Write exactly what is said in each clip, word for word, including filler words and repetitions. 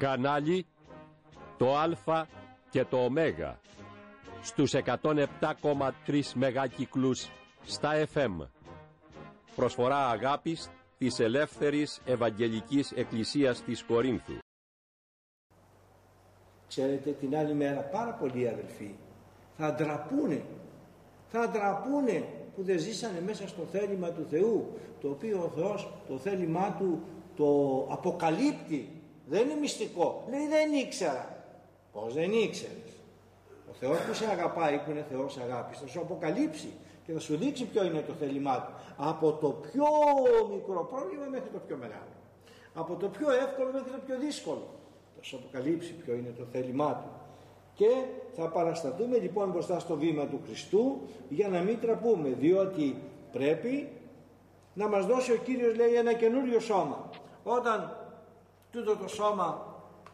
Κανάλι το Α και το Ω στους εκατόν επτά κόμμα τρία μεγάκυκλους στα εφ εμ. Προσφορά αγάπης της Ελεύθερης Ευαγγελικής Εκκλησίας της Κορίνθου. Ξέρετε, την άλλη μέρα πάρα πολλοί αδελφοί θα ντραπούνε, θα ντραπούνε που δεν ζήσανε μέσα στο θέλημα του Θεού, το οποίο ο Θεός το θέλημά του το αποκαλύπτει. Δεν είναι μυστικό. Λέει δεν ήξερα. Πώς δεν ήξερες? Ο Θεός που σε αγαπάει, που είναι Θεός αγάπης, θα σου αποκαλύψει και θα σου δείξει ποιο είναι το θέλημά του. Από το πιο μικρό πρόβλημα μέχρι το πιο μεγάλο. Από το πιο εύκολο μέχρι το πιο δύσκολο. Θα σου αποκαλύψει ποιο είναι το θέλημά του. Και θα παρασταθούμε λοιπόν μπροστά στο βήμα του Χριστού για να μην τραπούμε, διότι πρέπει να μας δώσει ο Κύριος, λέει, ένα καινούριο σώμα. Όταν τούτο το σώμα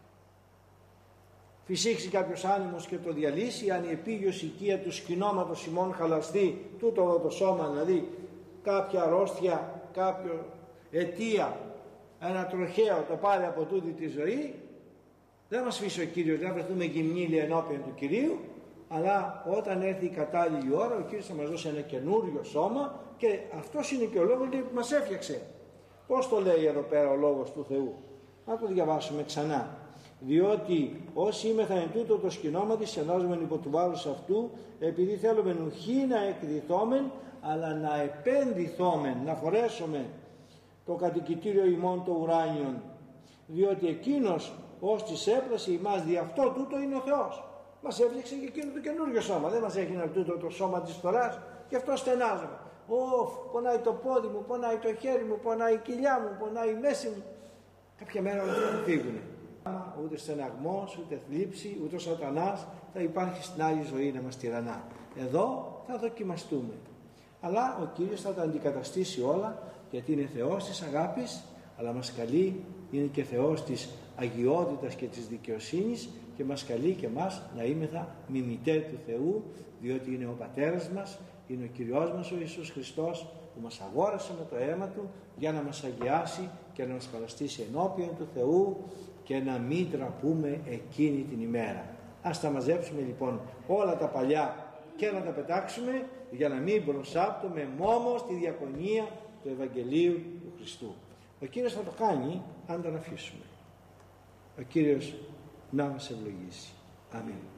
φυσήξει κάποιος άνεμος και το διαλύσει, αν η επίγειος οικία του σκηνώματος ημών χαλαστεί, τούτο εδώ το σώμα, δηλαδή κάποια αρρώστια, κάποιο αιτία, ένα τροχαίο το πάρει από τούτη τη ζωή, δεν μας αφήσει ο Κύριος, δεν βρεθούμε γυμνήλοι ενώπιον του Κυρίου, αλλά όταν έρθει η κατάλληλη ώρα ο Κύριος θα μας δώσει ένα καινούριο σώμα και αυτός είναι και ο λόγος που μας έφτιαξε. Πώς το λέει εδώ πέρα ο λόγος του Θεού? Να το διαβάσουμε ξανά. Διότι όσοι είμεθα εν τούτο το σκηνώματι ενώζομεν υπό του βάρους αυτού, επειδή θέλουμε νουχή να εκδηθόμεν, αλλά να επένδυθόμεν, να φορέσουμε το κατοικητήριο ημών το ουράνιον, διότι εκείνος ως της έπλασε ημάς δι' αυτό τούτο είναι ο Θεός. Μας έφτιαξε και εκείνο το καινούριο σώμα, δεν μας έγινε τούτο το σώμα της φθοράς, γι' αυτό στενάζουμε. Ωφ, πονάει το πόδι μου, πονάει το χέρι μου, πονάει η κοιλιά μου, πονάει η μέση μου. Κάποια μέρα όλα αυτά θα φύγουν. Ούτε στεναγμός, ούτε θλίψη, ούτε ο σατανάς θα υπάρχει στην άλλη ζωή να μας τυραννά. Εδώ θα δοκιμαστούμε. Αλλά ο Κύριος θα τα αντικαταστήσει όλα, γιατί είναι Θεός της αγάπης, αλλά μας καλεί, είναι και Θεός της αγιότητας και της δικαιοσύνης και μας καλεί και μας να είμεθα μιμητέ του Θεού, διότι είναι ο Πατέρας μας, είναι ο Κυριός μας ο Ιησούς Χριστός, που μας αγόρασε με το αίμα Του για να μας αγιάσει και να μας καταστήσει ενώπιον του Θεού και να μην τραπούμε εκείνη την ημέρα. Ας τα μαζέψουμε λοιπόν όλα τα παλιά και να τα πετάξουμε, για να μην προσάπτουμε μόμο στη διακονία του Ευαγγελίου του Χριστού. Ο Κύριος θα το κάνει αν τον αφήσουμε. Ο Κύριος να μας ευλογήσει. Αμήν.